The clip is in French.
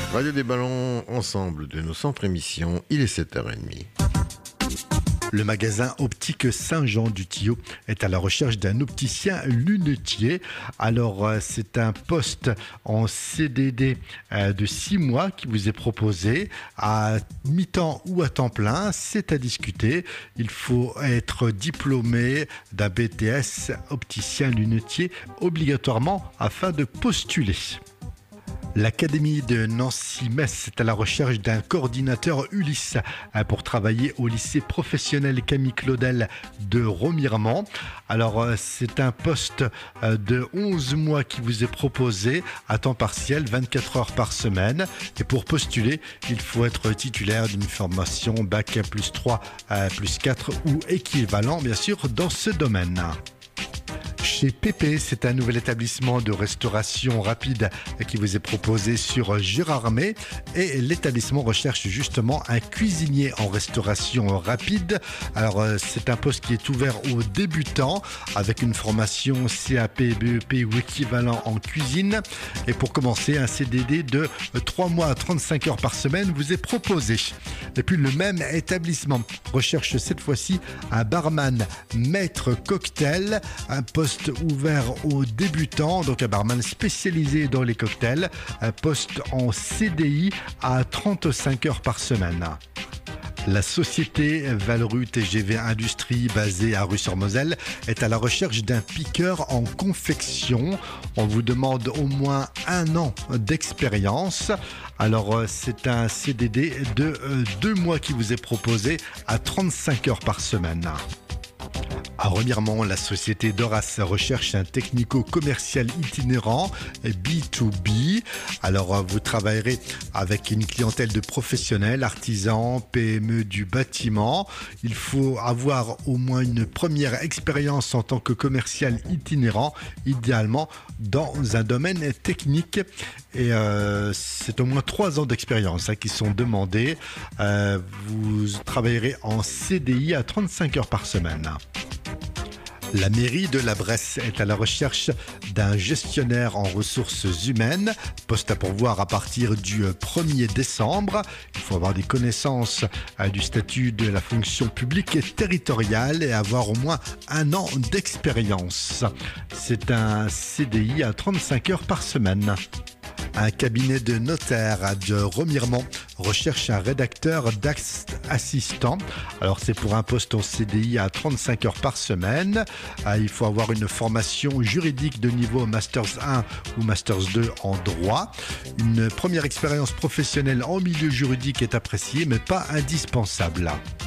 Radio des Ballons, ensemble de nos centres émissions, il est 7h30. Le magasin optique Saint-Jean-du-Tillot est à la recherche d'un opticien lunetier. Alors, c'est un poste en CDD de 6 mois qui vous est proposé à mi-temps ou à temps plein. C'est à discuter. Il faut être diplômé d'un BTS opticien lunetier obligatoirement afin de postuler. L'Académie de Nancy-Metz est à la recherche d'un coordinateur Ulysse pour travailler au lycée professionnel Camille Claudel de Remiremont. Alors, c'est un poste de 11 mois qui vous est proposé à temps partiel, 24 heures par semaine. Et pour postuler, il faut être titulaire d'une formation Bac plus 3, plus 4 ou équivalent, bien sûr, dans ce domaine. Chez Pépé, c'est un nouvel établissement de restauration rapide qui vous est proposé sur Gérardmer et l'établissement recherche justement un cuisinier en restauration rapide. Alors c'est un poste qui est ouvert aux débutants avec une formation CAP, BEP ou équivalent en cuisine. Et pour commencer, un CDD de 3 mois à 35 heures par semaine vous est proposé. Et puis le même établissement recherche cette fois-ci un barman maître cocktail, un poste ouvert aux débutants, donc un barman spécialisé dans les cocktails, un poste en CDI à 35 heures par semaine. La société Valru TGV Industrie, basée à Rue-sur-Moselle, est à la recherche d'un piqueur en confection. On vous demande au moins 1 an d'expérience. Alors, c'est un CDD de 2 mois qui vous est proposé à 35 heures par semaine. À Remiremont, la société Doras recherche un technico-commercial itinérant B2B. Alors, vous travaillerez avec une clientèle de professionnels, artisans, PME du bâtiment. Il faut avoir au moins une première expérience en tant que commercial itinérant, idéalement dans un domaine technique. Et c'est au moins 3 ans d'expérience qui sont demandés. Vous travaillerez en CDI à 35 heures par semaine. La mairie de la Bresse est à la recherche d'un gestionnaire en ressources humaines, poste à pourvoir à partir du 1er décembre. Il faut avoir des connaissances du statut de la fonction publique et territoriale et avoir au moins 1 an d'expérience. C'est un CDI à 35 heures par semaine. Un cabinet de notaire de Remiremont recherche un rédacteur d'actes assistant. Alors c'est pour un poste en CDI à 35 heures par semaine. Il faut avoir une formation juridique de niveau Masters 1 ou Masters 2 en droit. Une première expérience professionnelle en milieu juridique est appréciée mais pas indispensable.